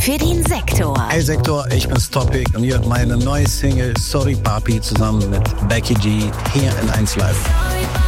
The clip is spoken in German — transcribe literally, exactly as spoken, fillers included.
für den Sektor. Hey Sektor, ich bin's Topic und hier meine neue Single Sorry Papi zusammen mit Becky G hier in eins Live.